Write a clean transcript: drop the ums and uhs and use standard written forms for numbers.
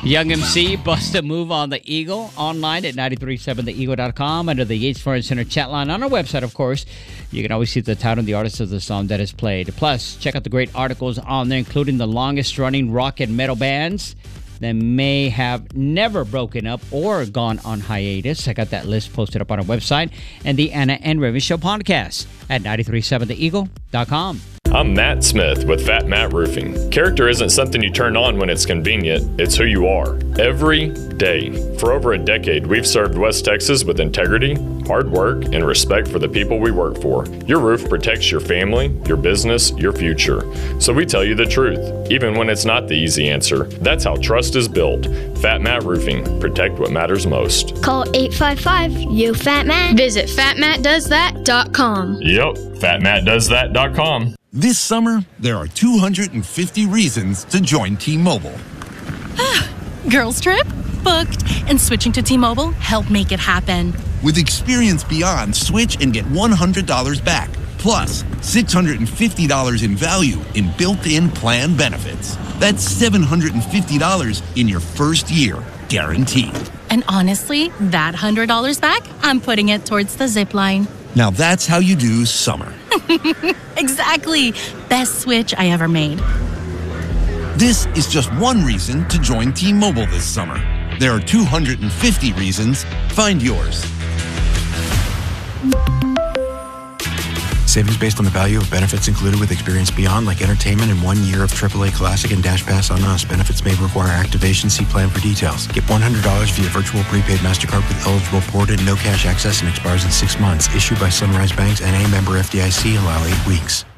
Young MC, Bust a Move on the Eagle, online at 937theeagle.com, under the Yates Flooring Center chat line. On our website, of course, you can always see the title and the artist of the song that is played. Plus, check out the great articles on there, including the longest-running rock and metal bands that may have never broken up or gone on hiatus. I got that list posted up on our website. And the Anna and Raven Show podcast at 937theeagle.com. I'm Matt Smith with Fat Matt Roofing. Character isn't something you turn on when it's convenient, it's who you are. Every day. For over a decade, we've served West Texas with integrity, hard work, and respect for the people we work for. Your roof protects your family, your business, your future. So we tell you the truth, even when it's not the easy answer. That's how trust is built. Fat Matt Roofing. Protect what matters most. Call 855-YOU-FAT-MAT. Visit fatmattdoesthat.com. Yep, fatmattdoesthat.com. This summer, there are 250 reasons to join T-Mobile. Girls trip? Booked. And switching to T-Mobile helped make it happen. With Experience Beyond, switch and get $100 back. Plus, $650 in value in built-in plan benefits. That's $750 in your first year, guaranteed. And honestly, that $100 back, I'm putting it towards the zip line. Now that's how you do summer. Exactly. Best switch I ever made. This is just one reason to join T-Mobile this summer. There are 250 reasons. Find yours. Savings based on the value of benefits included with Experience Beyond, like entertainment and 1 year of AAA Classic and Dash Pass on Us. Benefits may require activation. See plan for details. Get $100 via virtual prepaid MasterCard with eligible port and no cash access and expires in 6 months. Issued by Sunrise Banks, N.A. member FDIC. Allow 8 weeks.